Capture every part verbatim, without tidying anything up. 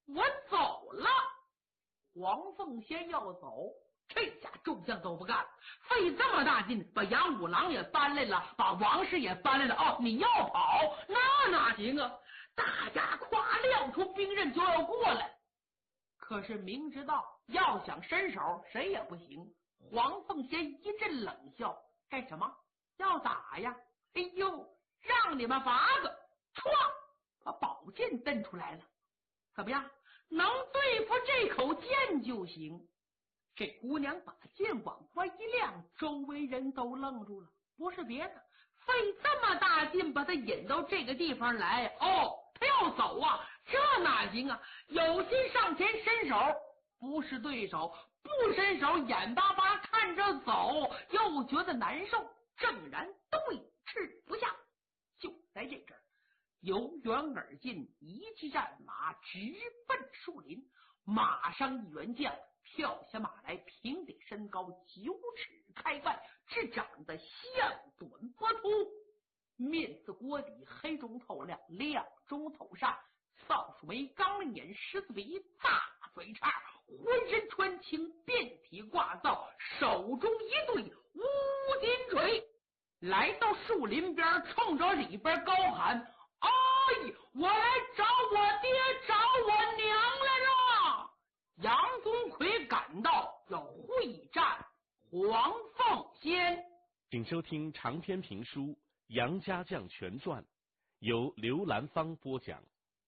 我走了。黄凤仙要走，这下众将都不干了，费这么大劲把杨五郎也搬来了，把王氏也搬来了。哦，你要跑那哪行啊？大家夸亮出兵刃就要过来，可是明知道要想伸手谁也不行。黄凤仙一阵冷笑，干什么？要打呀？哎呦，让你们法子！唰，把宝剑蹬出来了。怎么样？能对付这口剑就行。这姑娘把剑往外一亮，周围人都愣住了。不是别的，费这么大劲把她引到这个地方来，哦，她要走啊，这哪行啊？有心上前伸手，不是对手；不伸手，眼巴巴看着走，又觉得难受，正然对峙不下。就在这阵儿，由远而近一骑战马直奔树林，马上一员将跳下马来，平底身高九尺开外，只长得像短波秃，面似锅底，黑中透亮，亮中透煞，扫帚眉，钢眼，狮子鼻，大嘴叉，浑身穿青，遍体挂造，手中一对乌金锤，来到树林边，冲着里边高喊：哎，我来找我爹，找我娘来了！杨宗奎赶到，要会战黄凤仙。 请收听长篇评书《杨家将全传》，由刘兰芳播讲。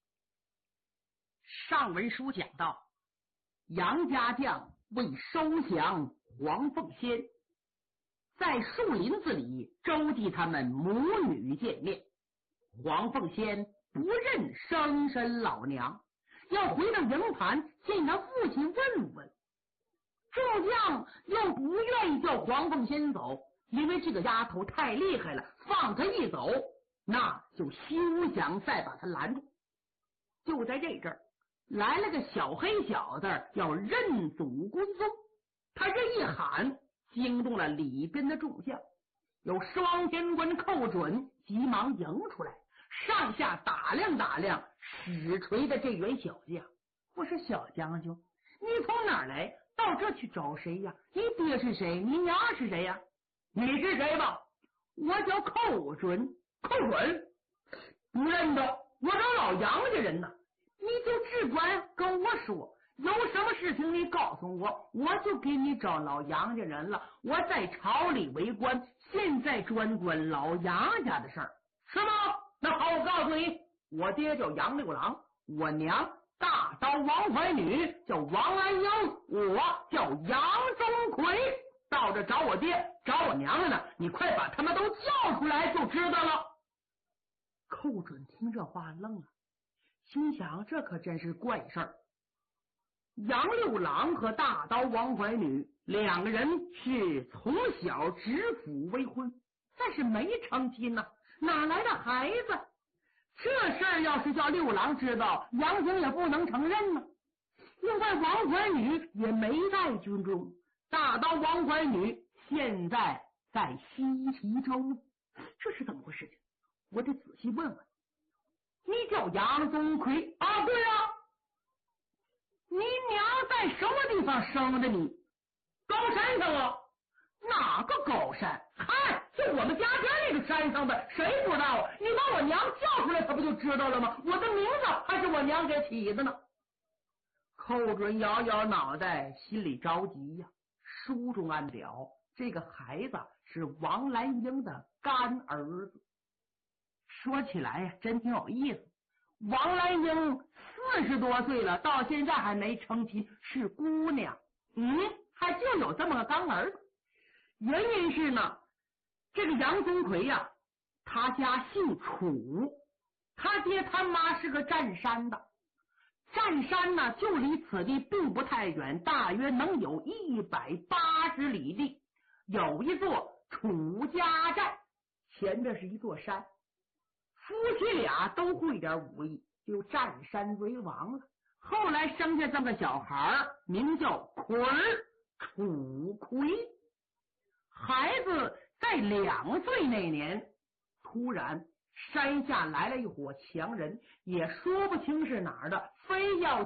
上文书讲到，杨家将为收降黄凤仙，在树林子里周济他们母女见面。黄凤仙不认生身老娘，要回到营盘见他父亲问问。众将又不愿意叫黄凤仙走，因为这个丫头太厉害了，放她一走，那就休想再把她拦住。就在这阵儿，来了个小黑小子，要认祖归宗。他这一喊，惊动了里边的众将，有双天官寇准急忙迎出来，上下打量打量使锤的这员小将。我说小将军，你从哪儿来？到这去找谁呀？你爹是谁？你娘是谁呀？你是谁吧？我叫寇准。寇准不认得，我找老杨家人呢。你就只管跟我说，有什么事情你告诉我，我就给你找老杨家人了。我在朝里为官，现在专管老杨家的事儿。是吗？那好，我告诉你，我爹叫杨六郎，我娘大刀王怀女叫王安英，我叫杨宗奎。到这找我爹找我娘了呢，你快把他们都叫出来就知道了。寇准听这话愣了，心想这可真是怪事儿。杨六郎和大刀王怀女两个人是从小指腹为婚，但是没成亲呢，哪来的孩子？这事儿要是叫六郎知道，杨景也不能承认呢。另外王怀女也没在军中，大刀王怀女现在在西岐州，这是怎么回事情？我得仔细问问。你叫杨宗奎啊？对啊。你娘在什么地方生的你？高山上啊。哪个高山？嗨，就我们家边那个山上的，谁不知道啊？你把我娘叫出来，他不就知道了吗？我的名字还是我娘给起的呢。寇准摇摇脑袋，心里着急呀。书中暗表，这个孩子是王兰英的干儿子。说起来呀，真挺有意思。王兰英四十多岁了，到现在还没成亲，是姑娘。嗯，还就有这么个干儿子。原因是呢，这个杨宗奎呀、啊，他家姓楚，他爹他妈是个占山的。占山呢，就离此地并不太远，大约能有一百八十里地。有一座楚家寨，前边是一座山。夫妻俩都会点武艺，就占山为王了。后来生下这么个小孩，名叫奎儿，楚奎。孩子在两岁那年，突然山下来了一伙强人，也说不清是哪儿的，非要